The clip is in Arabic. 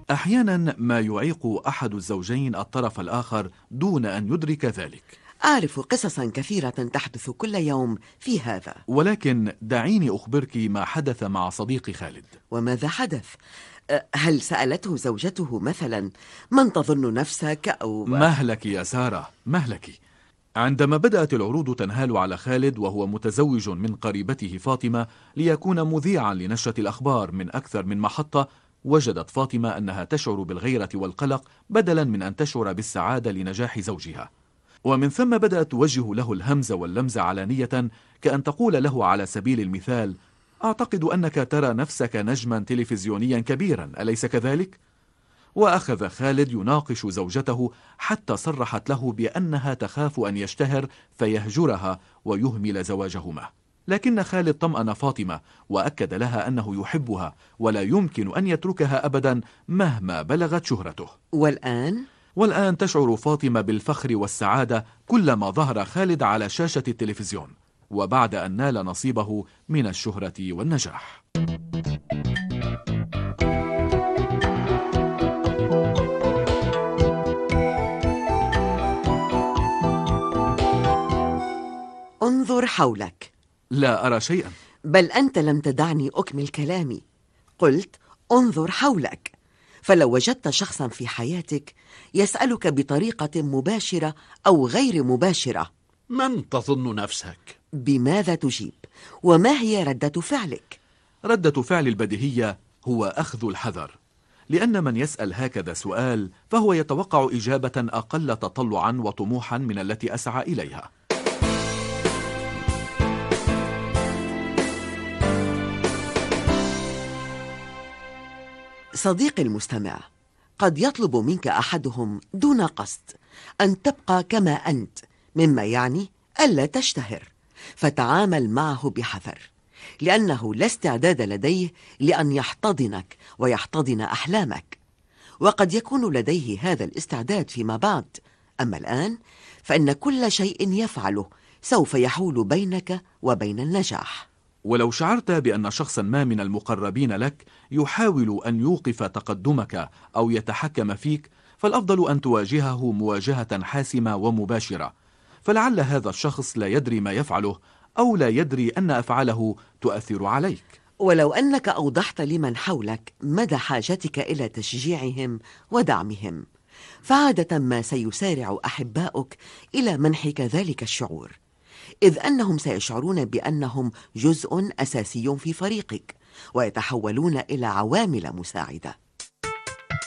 أحيانا ما يعيق أحد الزوجين الطرف الآخر دون أن يدرك ذلك. أعرف قصصا كثيرة تحدث كل يوم في هذا. ولكن دعيني أخبرك ما حدث مع صديقي خالد. وماذا حدث؟ هل سألته زوجته مثلا من تظن نفسك أو... مهلك يا سارة، مهلك. عندما بدأت العروض تنهال على خالد وهو متزوج من قريبته فاطمة ليكون مذيعا لنشرة الأخبار من أكثر من محطة، وجدت فاطمة أنها تشعر بالغيرة والقلق بدلا من أن تشعر بالسعادة لنجاح زوجها. ومن ثم بدأت توجه له الهمز واللمز علانية، كأن تقول له على سبيل المثال: أعتقد أنك ترى نفسك نجما تلفزيونيا كبيرا، أليس كذلك؟ وأخذ خالد يناقش زوجته حتى صرحت له بأنها تخاف أن يشتهر فيهجرها ويهمل زواجهما. لكن خالد طمأن فاطمة وأكد لها أنه يحبها ولا يمكن أن يتركها أبدا مهما بلغت شهرته. والآن تشعر فاطمة بالفخر والسعادة كلما ظهر خالد على شاشة التلفزيون، وبعد أن نال نصيبه من الشهرة والنجاح. انظر حولك. لا أرى شيئا. بل أنت لم تدعني أكمل كلامي. قلت انظر حولك. فلو وجدت شخصا في حياتك يسألك بطريقة مباشرة أو غير مباشرة: من تظن نفسك؟ بماذا تجيب؟ وما هي ردة فعلك؟ ردة فعل البديهية هو أخذ الحذر، لأن من يسأل هكذا سؤال فهو يتوقع إجابة أقل تطلعا وطموحا من التي أسعى إليها. صديقي المستمع، قد يطلب منك أحدهم دون قصد أن تبقى كما أنت، مما يعني ألا تشتهر، فتعامل معه بحذر، لأنه لا استعداد لديه لأن يحتضنك ويحتضن أحلامك، وقد يكون لديه هذا الاستعداد فيما بعد، أما الآن فإن كل شيء يفعله سوف يحول بينك وبين النجاح. ولو شعرت بأن شخصا ما من المقربين لك يحاول أن يوقف تقدمك أو يتحكم فيك، فالأفضل أن تواجهه مواجهة حاسمة ومباشرة، فلعل هذا الشخص لا يدري ما يفعله أو لا يدري أن أفعاله تؤثر عليك. ولو أنك أوضحت لمن حولك مدى حاجتك إلى تشجيعهم ودعمهم، فعادة ما سيسارع أحباؤك إلى منحك ذلك الشعور، إذ أنهم سيشعرون بأنهم جزء أساسي في فريقك ويتحولون إلى عوامل مساعدة.